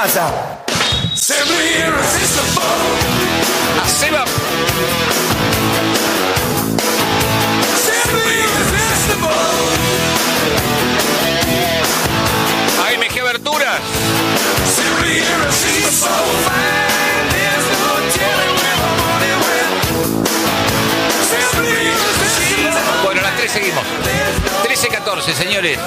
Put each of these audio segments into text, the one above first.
pasa? Simply irresistible. A Seba. Simply irresistible. Ahí me aberturas. Simply irresistible. So fine, there's no telling where the money went. Simply irresistible. Bueno, a las 3 seguimos. 13:14, señores.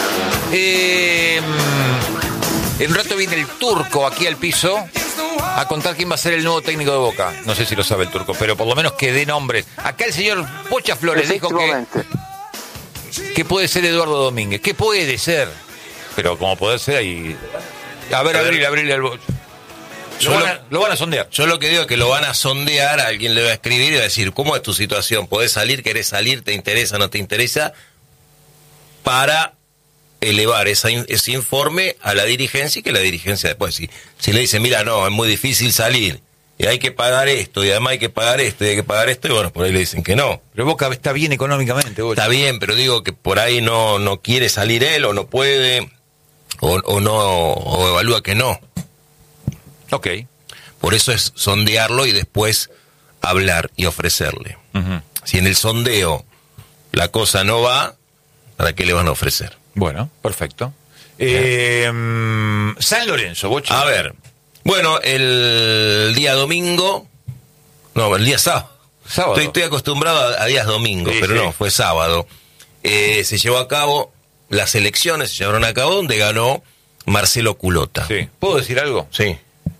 En un rato viene el Turco aquí al piso a contar quién va a ser el nuevo técnico de Boca. No sé si lo sabe el Turco, pero por lo menos que dé nombres. Acá el señor Pocha Flores dijo que puede ser Eduardo Domínguez. ¿Qué puede ser? Pero como puede ser ahí... A ver, abrile el... Lo van a sondear. Yo lo que digo es que lo van a sondear, alguien le va a escribir y va a decir, ¿cómo es tu situación? ¿Podés salir? ¿Querés salir? ¿Te interesa? ¿No te interesa? Para elevar ese informe a la dirigencia y que la dirigencia después, si le dice, mira, no, es muy difícil salir, y hay que pagar esto, y además hay que pagar esto, y hay que pagar esto, y bueno, por ahí le dicen que no. Pero Boca está bien económicamente. Está bien, pero digo que por ahí no quiere salir él, o no puede, o no, o evalúa que no. Ok. Por eso es sondearlo y después hablar y ofrecerle. Uh-huh. Si en el sondeo la cosa no va, ¿para qué le van a ofrecer? Bueno, perfecto. San Lorenzo, Bocha. A ver, bueno, el día domingo, no, el día sábado. Estoy acostumbrado a días domingos, sí, pero sí. No, fue sábado. Se llevó a cabo, las elecciones se llevaron a cabo donde ganó Marcelo Culota. Sí. ¿Puedo decir algo? Sí.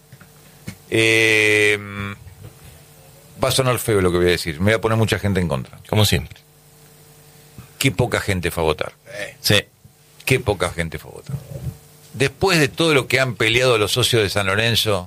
Va a sonar feo lo que voy a decir. Me voy a poner mucha gente en contra. Como siempre. Qué poca gente fue a votar. Sí. Qué poca gente fue a votar. Después de todo lo que han peleado los socios de San Lorenzo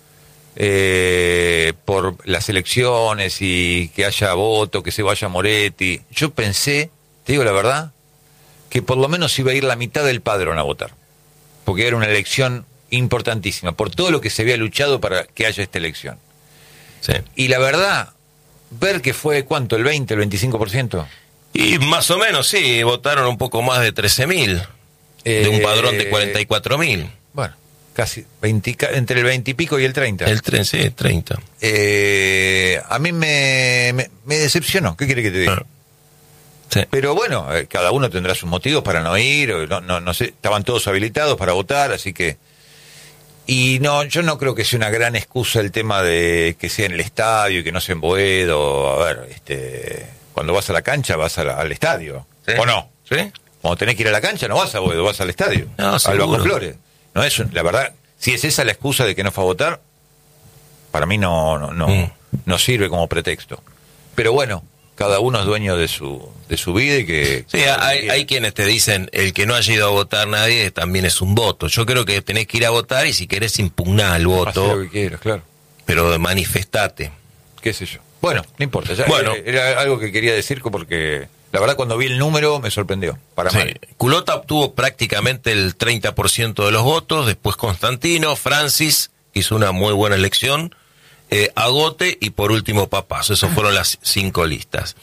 por las elecciones y que haya voto, que se vaya Moretti, yo pensé, te digo la verdad, que por lo menos iba a ir la mitad del padrón a votar. Porque era una elección importantísima, por todo lo que se había luchado para que haya esta elección. Sí. Y la verdad, ver que fue, ¿cuánto? ¿El 20, el 25%? Y más o menos, sí, votaron un poco más de 13.000, de un padrón de 44.000. Bueno, casi, entre el 20 y pico y el 30. Sí, 30. A mí me decepcionó, ¿qué quiere que te diga? Sí. Pero bueno, cada uno tendrá sus motivos para no ir, no sé, estaban todos habilitados para votar, así que... Y no, yo no creo que sea una gran excusa el tema de que sea en el estadio y que no sea en Boedo. A ver, cuando vas a la cancha vas al estadio, ¿sí? ¿O no? ¿Sí? Cuando tenés que ir a la cancha no vas a Boedo, vas al estadio, no, al Bajo Flores. No es, la verdad, si es esa la excusa de que no fue a votar, para mí no sirve como pretexto. Pero bueno, cada uno es dueño de su vida y que... Sí, hay quienes te dicen, el que no haya ido a votar nadie también es un voto. Yo creo que tenés que ir a votar y si querés impugnar el voto... Haz lo que quieras, claro. Pero manifestate. Qué sé yo. Bueno, no importa. Ya bueno, era algo que quería decir porque la verdad cuando vi el número me sorprendió. Para sí, mal. Culota obtuvo prácticamente el 30% de los votos, después Constantino, Francis hizo una muy buena elección, Agote y por último Papazo. Esas fueron las 5 listas.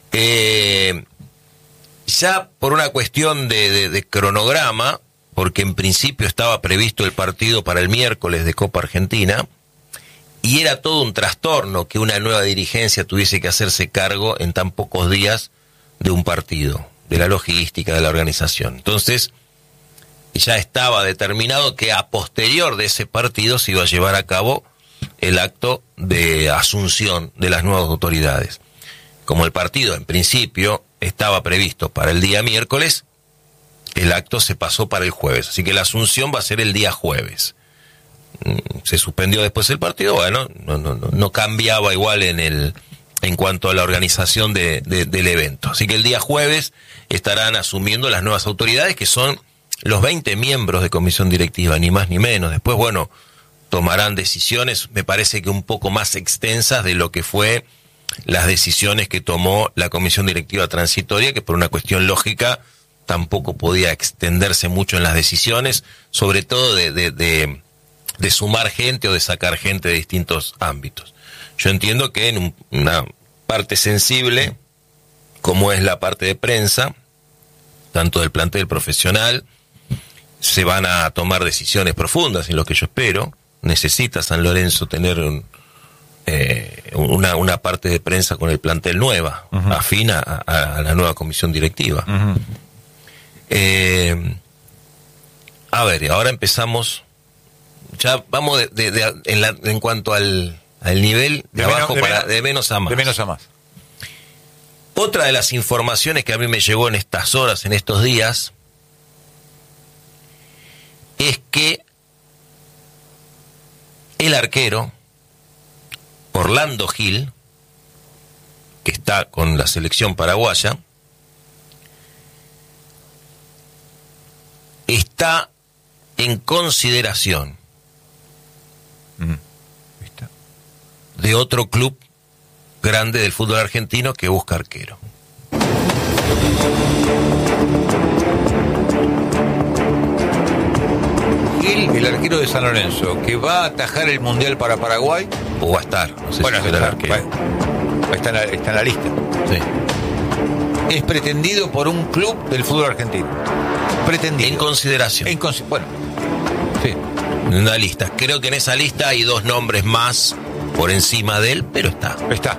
Ya por una cuestión de cronograma, porque en principio estaba previsto el partido para el miércoles de Copa Argentina, y era todo un trastorno que una nueva dirigencia tuviese que hacerse cargo en tan pocos días de un partido, de la logística, de la organización. Entonces, ya estaba determinado que a posterior de ese partido se iba a llevar a cabo el acto de asunción de las nuevas autoridades. Como el partido en principio estaba previsto para el día miércoles, el acto se pasó para el jueves, así que la asunción va a ser el día jueves. Se suspendió después el partido, bueno, no cambiaba igual en cuanto a la organización del evento. Así que el día jueves estarán asumiendo las nuevas autoridades, que son los 20 miembros de comisión directiva, ni más ni menos. Después, bueno, tomarán decisiones, me parece que un poco más extensas de lo que fue las decisiones que tomó la comisión directiva transitoria, que por una cuestión lógica tampoco podía extenderse mucho en las decisiones, sobre todo de sumar gente o de sacar gente de distintos ámbitos. Yo entiendo que en una parte sensible, como es la parte de prensa, tanto del plantel profesional, se van a tomar decisiones profundas, en lo que yo espero. Necesita San Lorenzo tener una parte de prensa con el plantel nueva, afín a la nueva comisión directiva. A ver, ahora empezamos, ya vamos en cuanto al nivel de abajo, de menos a más. De menos a más. Otra de las informaciones que a mí me llegó en estas horas, en estos días, es que el arquero Orlando Gil, que está con la selección paraguaya, está en consideración de otro club grande del fútbol argentino que busca arquero. Gil, el arquero de San Lorenzo, que va a atajar el Mundial para Paraguay. O va a estar, no sé Bueno, si será el arquero. está en la lista. Sí. Es pretendido por un club del fútbol argentino. Pretendido. En consideración. Bueno, sí. En una lista. Creo que en esa lista hay 2 nombres más por encima de él, pero está. Está.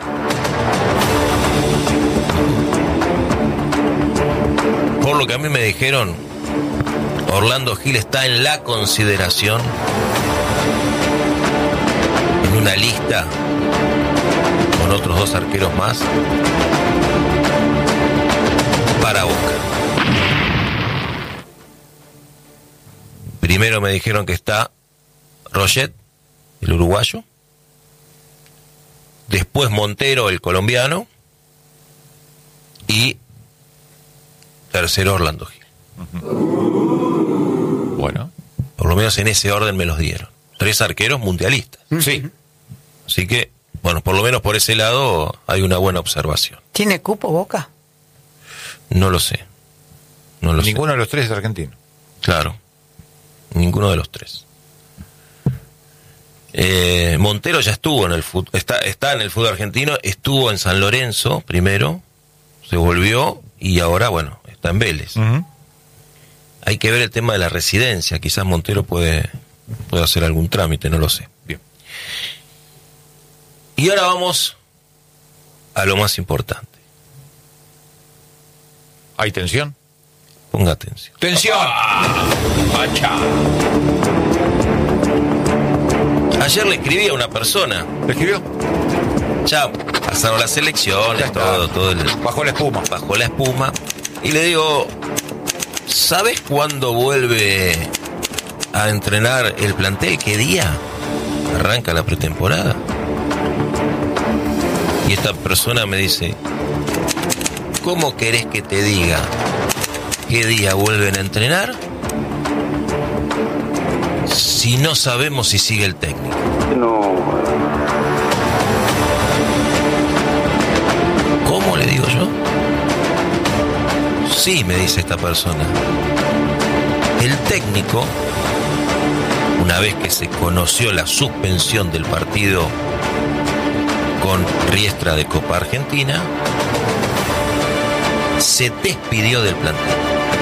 Por lo que a mí me dijeron, Orlando Gil está en la consideración, en una lista con otros 2 arqueros más para Boca. Primero me dijeron que está Roget, el uruguayo. Después Montero, el colombiano. Y tercero Orlando Gil. Bueno. Por lo menos en ese orden me los dieron. 3 arqueros mundialistas. Sí. Así que, bueno, por lo menos por ese lado hay una buena observación. ¿Tiene cupo Boca? No lo sé. No lo sé. Ninguno de los 3 es argentino. Claro. Ninguno de los 3. Montero ya estuvo en el fútbol, está en el fútbol argentino, estuvo en San Lorenzo primero, se volvió y ahora, bueno, está en Vélez. Hay que ver el tema de la residencia, quizás Montero puede hacer algún trámite, no lo sé. Bien. Y ahora vamos a lo más importante. ¿Hay tensión? Ponga atención. ¡Tensión! ¡Pacha! Ayer le escribí a una persona. ¿Le escribió? Ya pasaron las elecciones, todo Bajo la espuma. bajo la espuma. Y le digo, ¿sabes cuándo vuelve a entrenar el plantel? ¿Qué día arranca la pretemporada? Y esta persona me dice, ¿cómo querés que te diga qué día vuelven a entrenar si no sabemos si sigue el técnico? ¿Cómo, le digo yo? Sí, me dice esta persona. El técnico, una vez que se conoció la suspensión del partido con Riestra de Copa Argentina, se despidió del plantel.